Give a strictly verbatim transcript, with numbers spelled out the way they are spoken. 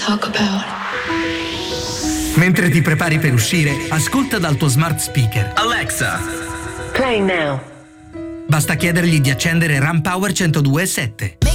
talk about. Mentre ti prepari per uscire, ascolta dal tuo smart speaker. Alexa, play now. Basta chiedergli di accendere RAM Power centodue e sette.